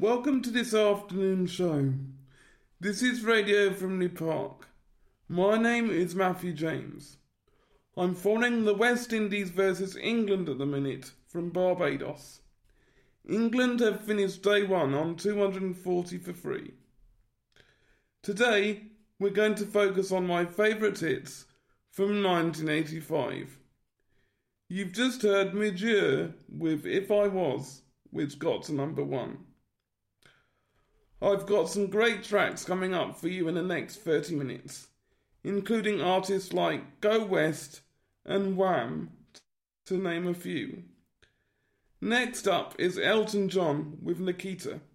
Welcome to this afternoon show. This is Radio from New Park. My name is Matthew James. I'm following the West Indies versus England at the minute from Barbados. England have finished day one on 240 for free. Today, we're going to focus on my favourite hits from 1985. You've just heard Midge with If I Was, which got to number one. I've got some great tracks coming up for you in the next 30 minutes, including artists like Go West and Wham, to name a few. Next up is Elton John with Nikita.